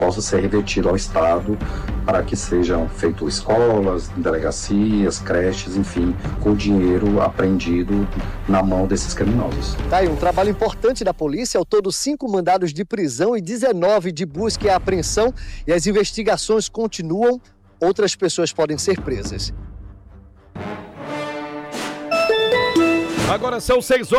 possa ser revertido ao Estado para que sejam feitas escolas, delegacias, creches, enfim, com o dinheiro apreendido na mão desses criminosos. Tá aí um trabalho importante da polícia, ao todo 5 mandados de prisão e 19 de busca e apreensão, e as investigações continuam, outras pessoas podem ser presas. Agora são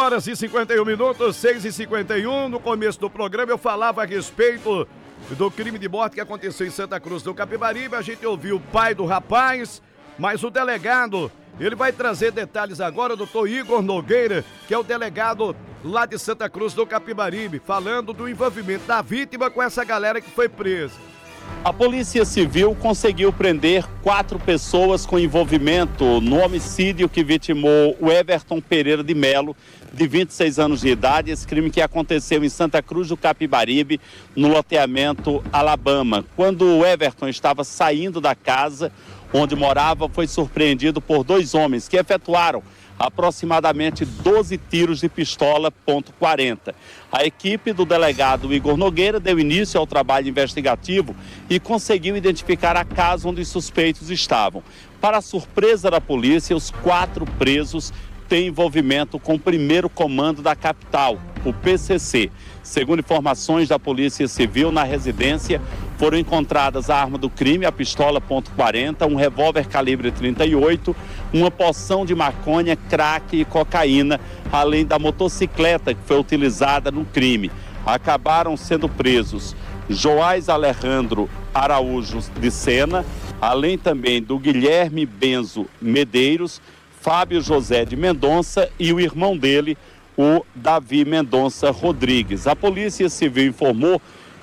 6h51, 6h51. No começo do programa eu falava a respeito do crime de morte que aconteceu em Santa Cruz do Capibaribe. A gente ouviu o pai do rapaz, mas o delegado, ele vai trazer detalhes agora, o doutor Igor Nogueira, que é o delegado lá de Santa Cruz do Capibaribe, falando do envolvimento da vítima com essa galera que foi presa. A Polícia Civil conseguiu prender 4 pessoas com envolvimento no homicídio que vitimou o Everton Pereira de Melo, de 26 anos de idade. Esse crime que aconteceu em Santa Cruz do Capibaribe, no loteamento Alabama. Quando o Everton estava saindo da casa onde morava, foi surpreendido por 2 homens que efetuaram aproximadamente 12 tiros de pistola .40. A equipe do delegado Igor Nogueira deu início ao trabalho investigativo e conseguiu identificar a casa onde os suspeitos estavam. Para a surpresa da polícia, os 4 presos têm envolvimento com o primeiro comando da capital, o PCC. Segundo informações da Polícia Civil, na residência foram encontradas a arma do crime, a pistola .40, um revólver calibre 38, uma porção de maconha, crack e cocaína, além da motocicleta que foi utilizada no crime. Acabaram sendo presos Joás Alejandro Araújo de Sena, além também do Guilherme Benzo Medeiros, Fábio José de Mendonça e o irmão dele, o Davi Mendonça Rodrigues. A Polícia Civil informou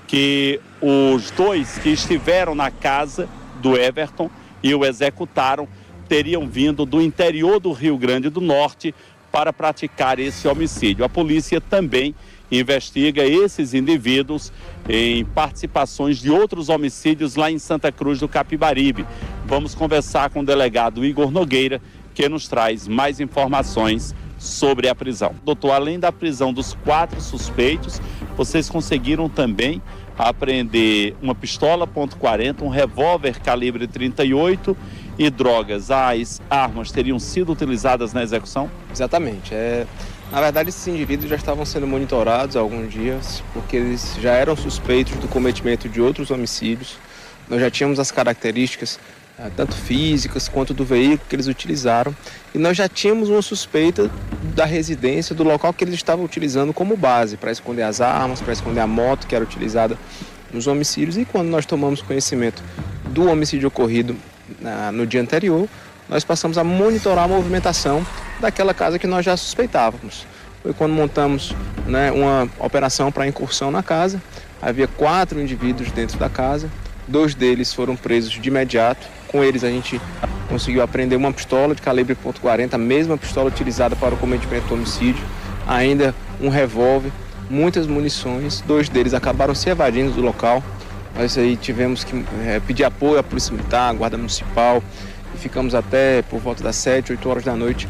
que os 2 que estiveram na casa do Everton e o executaram teriam vindo do interior do Rio Grande do Norte para praticar esse homicídio. A polícia também investiga esses indivíduos em participações de outros homicídios lá em Santa Cruz do Capibaribe. Vamos conversar com o delegado Igor Nogueira, que nos traz mais informações sobre a prisão. Doutor, além da prisão dos 4 suspeitos, vocês conseguiram também apreender uma pistola .40, um revólver calibre 38 e drogas. As armas teriam sido utilizadas na execução? Exatamente. Na verdade, esses indivíduos já estavam sendo monitorados há alguns dias, porque eles já eram suspeitos do cometimento de outros homicídios. Nós já tínhamos as características tanto físicas quanto do veículo que eles utilizaram, e nós já tínhamos uma suspeita da residência, do local que eles estavam utilizando como base para esconder as armas, para esconder a moto que era utilizada nos homicídios. E quando nós tomamos conhecimento do homicídio ocorrido no dia anterior, nós passamos a monitorar a movimentação daquela casa que nós já suspeitávamos. Foi quando montamos uma operação para incursão na casa. Havia 4 indivíduos dentro da casa, 2 deles foram presos de imediato. Com eles a gente conseguiu apreender uma pistola de calibre .40, a mesma pistola utilizada para o cometimento do homicídio, ainda um revólver, muitas munições. 2 deles acabaram se evadindo do local. Nós aí tivemos que pedir apoio à Polícia Militar, à Guarda Municipal, e ficamos até por volta das 7, 8 horas da noite,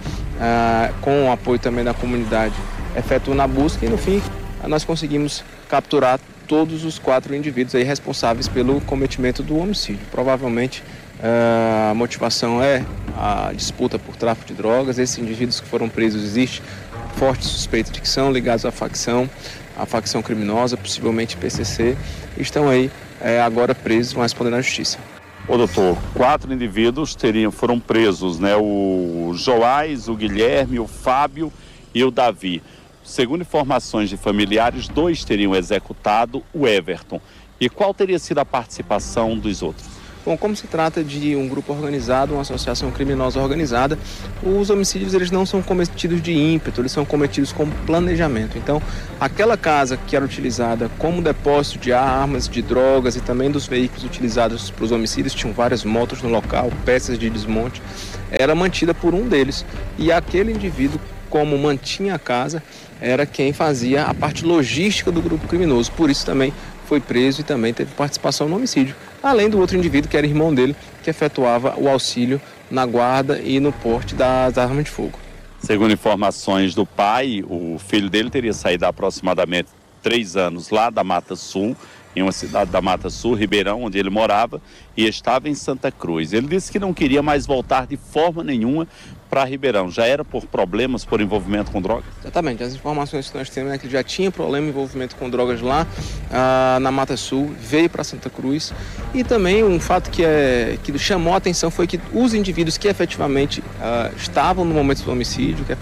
com o apoio também da comunidade, efetuando a busca, e no fim nós conseguimos capturar todos os 4 indivíduos aí responsáveis pelo cometimento do homicídio. Provavelmente a motivação é a disputa por tráfico de drogas. Esses indivíduos que foram presos, existe forte suspeita de que são ligados à facção criminosa, possivelmente PCC, e estão aí agora presos, vão responder na justiça. Ô doutor, 4 indivíduos foram presos, o Joás, o Guilherme, o Fábio e o Davi. Segundo informações de familiares, 2 teriam executado o Everton. E qual teria sido a participação dos outros? Bom, como se trata de um grupo organizado, uma associação criminosa organizada, os homicídios eles não são cometidos de ímpeto, eles são cometidos com planejamento. Então, aquela casa que era utilizada como depósito de armas, de drogas e também dos veículos utilizados para os homicídios, tinham várias motos no local, peças de desmonte, era mantida por um deles. E aquele indivíduo, como mantinha a casa, era quem fazia a parte logística do grupo criminoso. Por isso também foi preso e também teve participação no homicídio. Além do outro indivíduo, que era irmão dele, que efetuava o auxílio na guarda e no porte das armas de fogo. Segundo informações do pai, o filho dele teria saído há aproximadamente 3 anos lá da Mata Sul, em uma cidade da Mata Sul, Ribeirão, onde ele morava, e estava em Santa Cruz. Ele disse que não queria mais voltar de forma nenhuma para Ribeirão. Já era por problemas, por envolvimento com drogas? Exatamente. As informações que nós temos é que ele já tinha problema de envolvimento com drogas lá na Mata Sul, veio para Santa Cruz. E também um fato que chamou a atenção foi que os indivíduos que efetivamente estavam no momento do homicídio, que